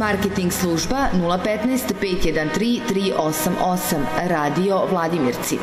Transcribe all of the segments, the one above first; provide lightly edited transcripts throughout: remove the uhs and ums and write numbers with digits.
Marketing služba 015 513 388. Radio Vladimirci.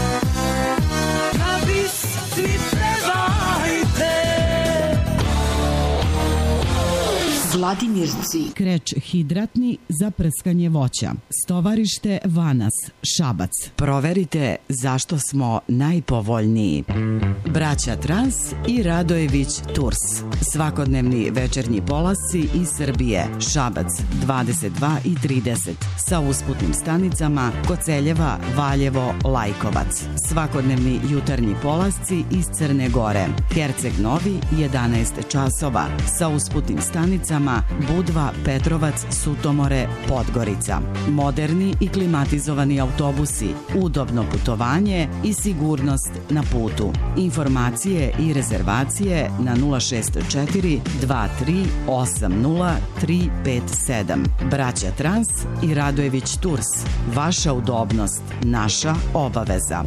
Vladimirci. Kreč hidratni za prskanje voća. Stovarište Vanas, Šabac. Proverite zašto smo najpovoljniji. Braća Trans i Radojević Tours. Svakodnevni večernji polasci iz Srbije. Šabac 22 i 30. Sa usputnim stanicama Koceljeva, Valjevo, Lajkovac. Svakodnevni jutarnji polasci iz Crne Gore. Herceg Novi 11 časova. Sa usputnim stanicama Budva, Petrovac, Sutomore, Podgorica. Moderni i klimatizovani autobusi, udobno putovanje i sigurnost na putu. Informacije i rezervacije na 064 23 80 357. Braća Trans i Radojević Tours. Vaša udobnost, naša obaveza.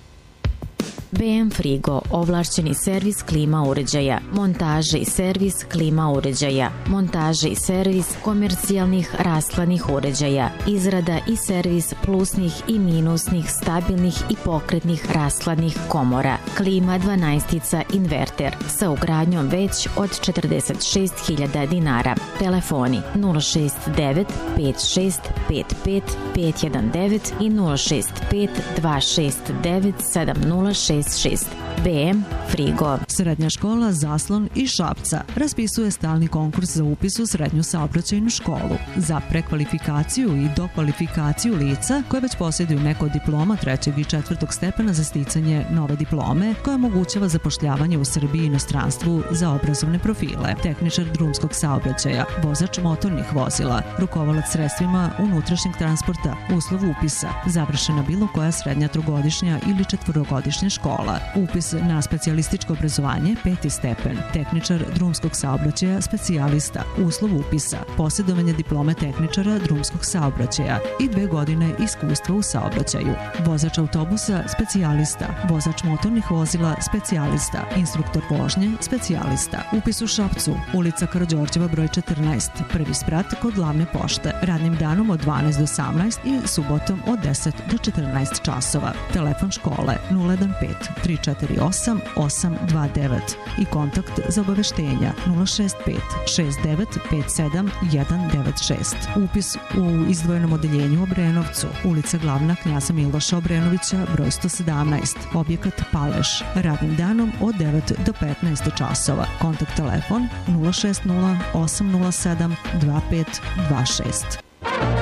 BM Frigo, ovlašćeni servis klima uređaja, montaže i servis klima uređaja, montaže i servis komercijalnih rashladnih uređaja, izrada i servis plusnih i minusnih, stabilnih i pokretnih rashladnih komora, klima 12-ica inverter sa ugradnjom već od 46.000 dinara. Telefoni 069 56 55 519 i 065 269 706. BM Frigo. Srednja škola Zaslon iz Šapca raspisuje stalni konkurs za upis u srednju saobraćajnu školu za prekvalifikaciju i dokvalifikaciju lica koje već posjeduju neko od diploma 3. i 4. stepena za sticanje nove diplome koja omogućava zapošljavanje u Srbiji i inostranstvu za obrazovne profile. Tehničar drumskog saobraćaja, vozač motornih vozila, rukovalac sredstvima unutrašnjeg transporta, uslov upisa, završena bilo koja srednja trogodišnja ili četvorogodišnja škola. Upis na specijalističko obrazovanje 5. stepen, tehničar drumskog saobraćaja specijalista, uslov upisa, posjedovanje diplome tehničara drumskog saobraćaja i 2 godine iskustva u saobraćaju, vozač autobusa specijalista, vozač motornih vozila specijalista, instruktor vožnje specijalista. Upis u Šapcu, ulica Karađorđeva broj 14, prvi sprat kod glavne pošte, radnim danom od 12 do 18 i subotom od 10 do 14 časova. Telefon škole 015 348 829 i kontakt za obaveštenja 065 69 57 196. Upis u izdvojenom odeljenju u Obrenovcu, ulica Glavna Knjaza Miloša Obrenovića broj 117, objekat Paleš, radnim danom od 9 do 15 časova. Kontakt telefon 060 807 2526.